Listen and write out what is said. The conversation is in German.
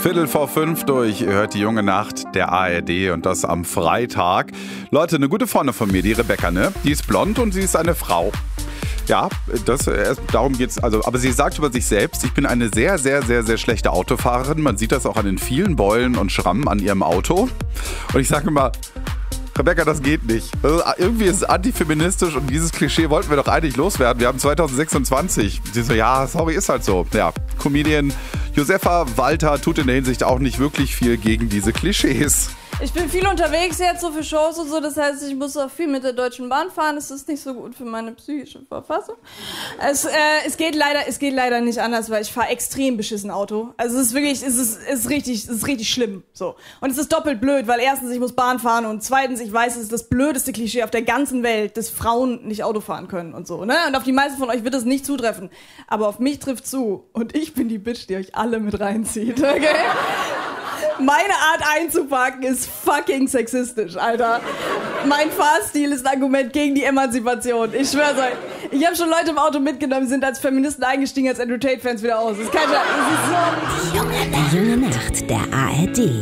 4:15 durch, ihr hört die junge Nacht der ARD und das am Freitag. Leute, eine gute Freundin von mir, die Rebecca, ne? Die ist blond und sie ist eine Frau. Ja, darum geht's. Aber sie sagt über sich selbst, ich bin eine sehr, sehr, sehr, sehr schlechte Autofahrerin. Man sieht das auch an den vielen Beulen und Schrammen an ihrem Auto. Und ich sage immer, Rebecca, das geht nicht. Also, irgendwie ist es antifeministisch und dieses Klischee wollten wir doch eigentlich loswerden. Wir haben 2026. Sie so, ja, sorry, ist halt so. Ja, Comedian Josefa Walter tut in der Hinsicht auch nicht wirklich viel gegen diese Klischees. Ich bin viel unterwegs jetzt, so für Shows und so, das heißt, ich muss auch viel mit der Deutschen Bahn fahren. Das ist nicht so gut für meine psychische Verfassung. Es geht leider nicht anders, weil ich fahre extrem beschissen Auto. Also es ist wirklich, es ist richtig schlimm. So. Und es ist doppelt blöd, weil erstens, ich muss Bahn fahren und zweitens, ich weiß, es ist das blödeste Klischee auf der ganzen Welt, dass Frauen nicht Auto fahren können und so. Ne? Und auf die meisten von euch wird es nicht zutreffen. Aber auf mich trifft zu. Und ich bin die Bitch, die euch alle mit reinzieht, okay? Meine Art einzupacken ist fucking sexistisch, Alter. Mein Fahrstil ist ein Argument gegen die Emanzipation. Ich schwör's euch. Ich habe schon Leute im Auto mitgenommen, die sind als Feministen eingestiegen, als Andrew Tate-Fans wieder aus. Das ist kein Scheiß. Das ist so... Die junge Nacht der ARD.